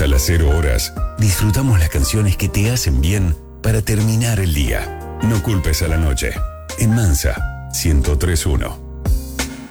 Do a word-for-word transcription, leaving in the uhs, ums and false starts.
Hasta las cero horas, disfrutamos las canciones que te hacen bien para terminar el día. No culpes a la noche. En Mansa, ciento tres punto uno.